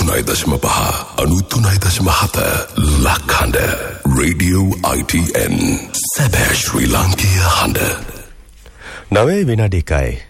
93.5 ලක්හඬ Radio ITN සැබෑ ශ්‍රී ලාංකීය හඬ 9 විනාඩි 1යි